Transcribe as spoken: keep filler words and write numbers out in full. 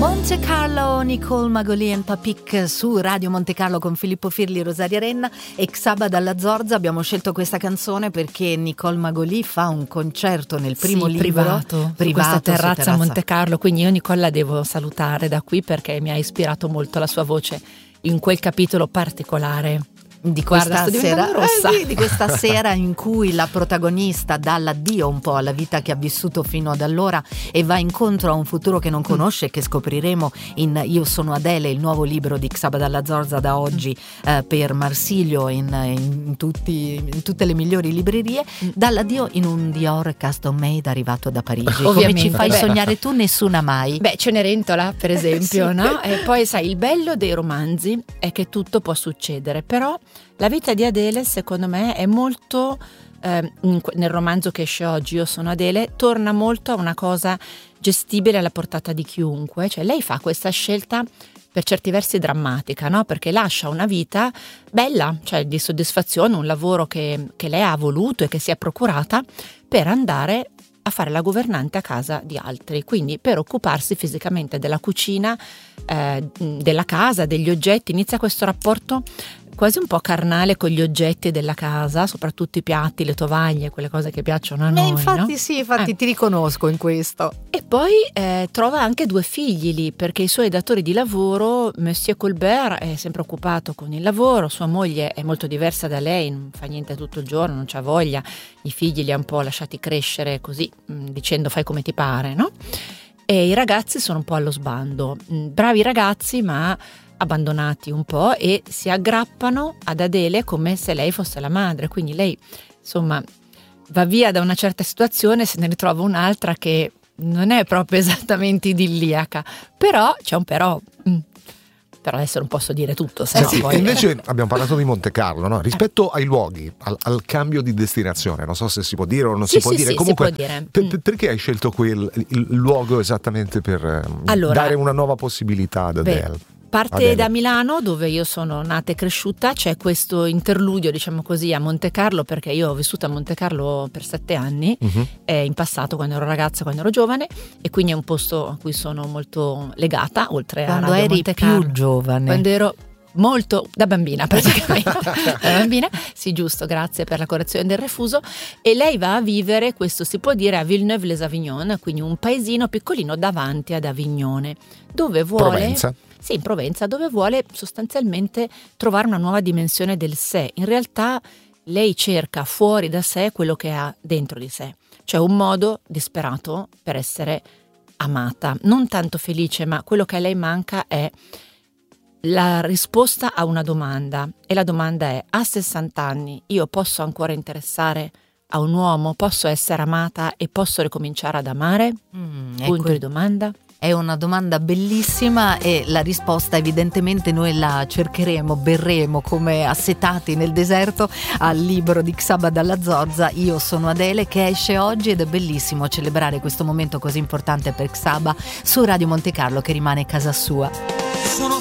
Monte Carlo, Nicole Magoli e Papik su Radio Monte Carlo con Filippo Firli, Rosaria Renna e Xaba Dalla Zorza. Abbiamo scelto questa canzone perché Nicole Magoli fa un concerto nel primo sì, libro privato, privato questa terrazza, terrazza a Monte Carlo, quindi io Nicole la devo salutare da qui perché mi ha ispirato molto la sua voce in quel capitolo particolare. Di questa, Guarda, sto sera, rossa. eh sì, di questa sera in cui la protagonista dà l'addio un po' alla vita che ha vissuto fino ad allora e va incontro a un futuro che non conosce, mm. che scopriremo in Io sono Adele, il nuovo libro di Xaba Dalla Zorza da oggi mm. eh, per Marsilio in, in, tutti, in tutte le migliori librerie. Mm. Dà l'addio in un Dior custom made arrivato da Parigi. Come ci fai Beh. sognare tu, nessuna mai. Beh, Cenerentola per esempio, sì. no? E poi sai, il bello dei romanzi è che tutto può succedere, però la vita di Adele secondo me è molto, eh, in, nel romanzo che esce oggi, Io sono Adele, torna molto a una cosa gestibile alla portata di chiunque, cioè lei fa questa scelta per certi versi drammatica, no? Perché lascia una vita bella, cioè di soddisfazione, un lavoro che, che lei ha voluto e che si è procurata per andare a fare la governante a casa di altri, quindi per occuparsi fisicamente della cucina, eh, della casa, degli oggetti. Inizia questo rapporto quasi un po' carnale con gli oggetti della casa, soprattutto i piatti, le tovaglie, quelle cose che piacciono a noi. Eh, infatti no? sì, infatti eh. ti riconosco in questo. E poi eh, trova anche due figli lì, perché i suoi datori di lavoro, Monsieur Colbert è sempre occupato con il lavoro, sua moglie è molto diversa da lei, non fa niente tutto il giorno, non c'ha voglia, i figli li ha un po' lasciati crescere così, mh, dicendo fai come ti pare, no? E i ragazzi sono un po' allo sbando, mh, bravi ragazzi ma abbandonati un po' e si aggrappano ad Adele come se lei fosse la madre, quindi lei insomma va via da una certa situazione, se ne ritrova un'altra che non è proprio esattamente idilliaca, però c'è un però mm. però adesso non posso dire tutto. Se Senti, no poi... invece abbiamo parlato di Monte Carlo, no? Rispetto ai luoghi, al, al cambio di destinazione, non so se si può dire o non sì, si può sì, dire, sì, comunque si può dire. per, Mm. perché hai scelto quel il luogo esattamente per allora, dare una nuova possibilità ad Adele? Parte Adele. da Milano, dove io sono nata e cresciuta, c'è questo interludio, diciamo così, a Monte Carlo, perché io ho vissuto a Monte Carlo per sette anni, uh-huh. eh, in passato quando ero ragazza, quando ero giovane, e quindi è un posto a cui sono molto legata, oltre quando a Radio eri Monte Carlo. più giovane. Quando ero molto da bambina praticamente da bambina, sì, giusto, grazie per la correzione del refuso. E lei va a vivere, questo si può dire, a Villeneuve-les-Avignon, quindi un paesino piccolino davanti ad Avignone, dove vuole Provenza. Sì, in Provenza, dove vuole sostanzialmente trovare una nuova dimensione del sé. In realtà lei cerca fuori da sé quello che ha dentro di sé, cioè un modo disperato per essere amata, non tanto felice, ma quello che a lei manca è la risposta a una domanda, e la domanda è: a sessanta anni io posso ancora interessare a un uomo, posso essere amata e posso ricominciare ad amare? Mm, Punto di domanda. È una domanda bellissima e la risposta evidentemente noi la cercheremo, berremo come assetati nel deserto al libro di Xaba Dalla Zorza, Io sono Adele, che esce oggi, ed è bellissimo celebrare questo momento così importante per Xaba su Radio Monte Carlo, che rimane casa sua. Sono